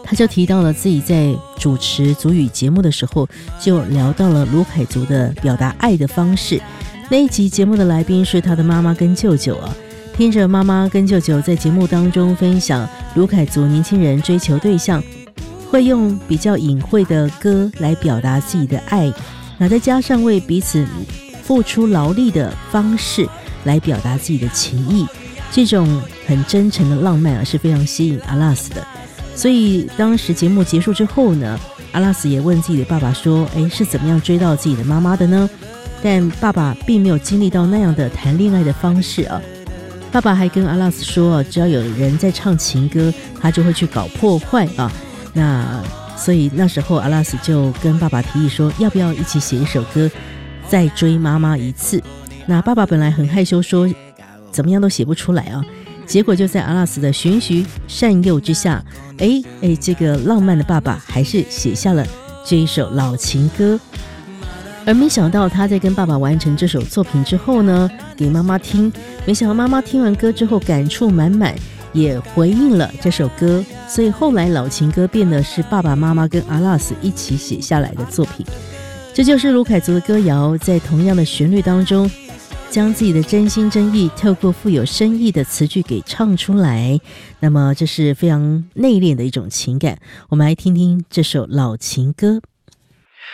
他就提到了自己在主持族语节目的时候，就聊到了卢凯族的表达爱的方式。那一集节目的来宾是他的妈妈跟舅舅啊，听着妈妈跟舅舅在节目当中分享卢凯族年轻人追求对象会用比较隐晦的歌来表达自己的爱，那再加上为彼此付出劳力的方式来表达自己的情谊，这种很真诚的浪漫啊，是非常吸引阿拉斯的。所以当时节目结束之后呢，阿拉斯也问自己的爸爸说，是怎么样追到自己的妈妈的呢？但爸爸并没有经历到那样的谈恋爱的方式啊。爸爸还跟阿拉斯说，只要有人在唱情歌，他就会去搞破坏啊。那所以那时候阿拉斯就跟爸爸提议说，要不要一起写一首歌再追妈妈一次。那爸爸本来很害羞，说怎么样都写不出来啊。结果就在阿拉斯的循循善诱之下，这个浪漫的爸爸还是写下了这一首老情歌。而没想到他在跟爸爸完成这首作品之后呢，给妈妈听，没想到妈妈听完歌之后感触满满，也回应了这首歌，所以后来老情歌变得是爸爸妈妈跟阿拉斯一起写下来的作品。这就是卢凯族的歌谣，在同样的旋律当中将自己的真心真意透过富有深意的词句给唱出来，那么这是非常内敛的一种情感。我们来听听这首老情歌。